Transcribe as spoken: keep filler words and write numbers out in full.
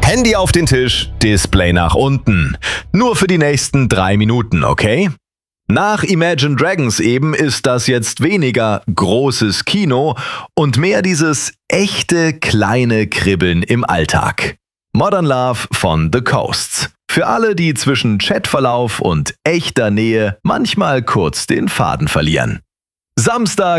Handy auf den Tisch, Display nach unten. Nur für die nächsten drei Minuten, okay? Nach Imagine Dragons eben ist das jetzt weniger großes Kino und mehr dieses echte kleine Kribbeln im Alltag. Modern Love von The Coasts. Für alle, die zwischen Chatverlauf und echter Nähe manchmal kurz den Faden verlieren. Samstag